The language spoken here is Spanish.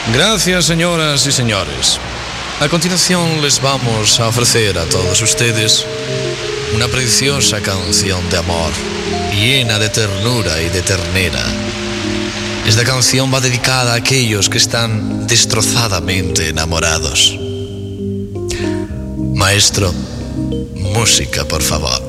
Gracias, señoras y señores. A continuación les vamos a ofrecer a todos ustedes una preciosa canción de amor, llena de ternura y de ternera. Esta canción va dedicada a aquellos que están destrozadamente enamorados. Maestro, música, por favor.